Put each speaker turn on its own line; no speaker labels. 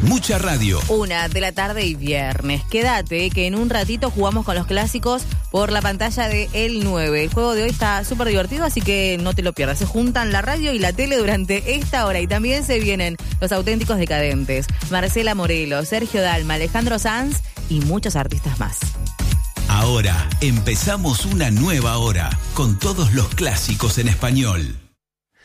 Mucha radio.
1:00 p.m. y viernes. Quédate que en un ratito jugamos con los clásicos por la pantalla de El 9. El juego de hoy está súper divertido, así que no te lo pierdas. Se juntan la radio y la tele durante esta hora y también se vienen los auténticos decadentes. Marcela Morelo, Sergio Dalma, Alejandro Sanz y muchos artistas más.
Ahora empezamos una nueva hora con todos los clásicos en español.